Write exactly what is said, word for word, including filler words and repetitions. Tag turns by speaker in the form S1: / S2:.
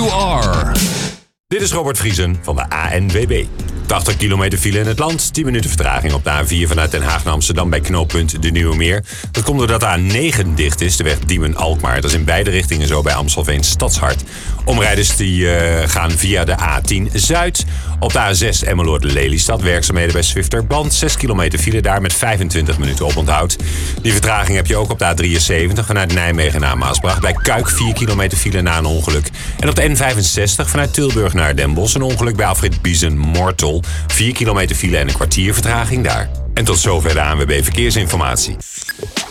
S1: you are.
S2: Dit is Robert Vriesen van de A N W B. tachtig kilometer file in het land, tien minuten vertraging op de A vier vanuit Den Haag naar Amsterdam bij knooppunt De Nieuwe Meer. Dat komt doordat de A negen dicht is, de weg Diemen-Alkmaar. Dat is in beide richtingen zo bij Amstelveen Stadshart. Omrijders die uh, gaan via de A tien Zuid. Op de A zes Emmeloord-Lelystad, werkzaamheden bij Zwifterband. zes kilometer file daar met vijfentwintig minuten oponthoud. Die vertraging heb je ook op de A drieënzeventig vanuit Nijmegen naar Maasbracht. Bij Kuik vier kilometer file na een ongeluk. En op de N vijfenzestig vanuit Tilburg naar Den Bosch een ongeluk bij afrit Biezen-Mortel. vier kilometer file en een kwartier vertraging daar. En tot zover de A N W B Verkeersinformatie.